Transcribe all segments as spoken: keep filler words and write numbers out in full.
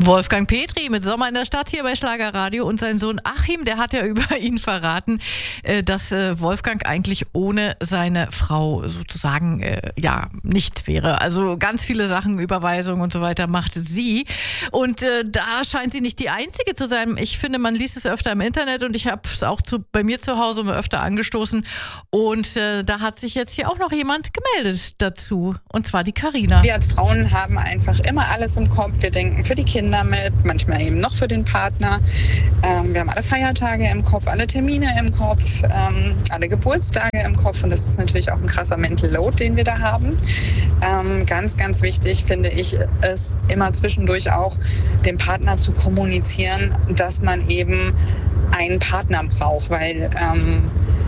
Wolfgang Petri mit Sommer in der Stadt hier bei Schlagerradio und sein Sohn Achim, der hat ja über ihn verraten, dass Wolfgang eigentlich ohne seine Frau sozusagen ja nichts wäre. Also ganz viele Sachen, Überweisungen und so weiter macht sie und da scheint sie nicht die Einzige zu sein. Ich finde, man liest es öfter im Internet und ich habe es auch zu, bei mir zu Hause öfter angestoßen und da hat sich jetzt hier auch noch jemand gemeldet dazu und zwar die Carina. Wir als Frauen haben einfach immer alles im Kopf. Wir denken für die Kinder mit, manchmal eben noch für den Partner. Ähm, wir haben alle Feiertage im Kopf, alle Termine im Kopf, ähm, alle Geburtstage im Kopf und das ist natürlich auch ein krasser Mental Load, den wir da haben. Ähm, ganz, ganz wichtig finde ich es immer zwischendurch auch, dem Partner zu kommunizieren, dass man eben einen Partner braucht, weil ähm,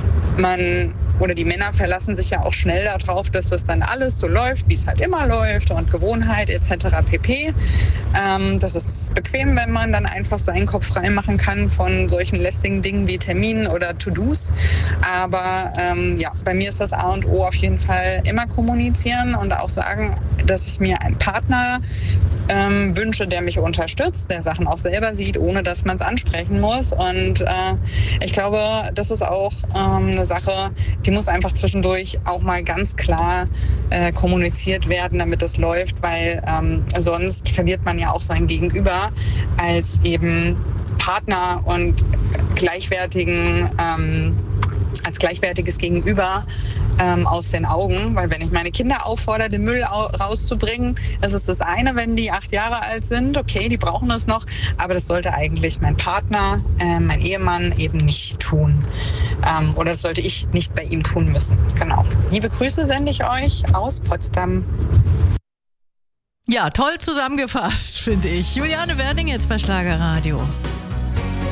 man oder die Männer verlassen sich ja auch schnell darauf, dass das dann alles so läuft, wie es halt immer läuft und Gewohnheit et cetera pp. Ähm, das ist bequem, wenn man dann einfach seinen Kopf frei machen kann von solchen lästigen Dingen wie Terminen oder To-Dos. Aber ähm, ja, bei mir ist das A und O auf jeden Fall immer kommunizieren und auch sagen, dass ich mir einen Partner ähm, wünsche, der mich unterstützt, der Sachen auch selber sieht, ohne dass man es ansprechen muss. Und äh, ich glaube, das ist auch ähm, eine Sache, die muss einfach zwischendurch auch mal ganz klar äh, kommuniziert werden, damit das läuft, weil ähm, sonst verliert man ja auch sein Gegenüber als eben Partner und gleichwertigen, ähm, als gleichwertiges Gegenüber ähm, aus den Augen, weil wenn ich meine Kinder auffordere, den Müll au- rauszubringen, das ist das eine, wenn die acht Jahre alt sind, okay, die brauchen das noch, aber das sollte eigentlich mein Partner, äh, mein Ehemann eben nicht tun. Ähm, oder das sollte ich nicht bei ihm tun müssen. Genau. Liebe Grüße sende ich euch aus Potsdam. Ja, toll zusammengefasst, finde ich. Juliane Werding jetzt bei Schlagerradio.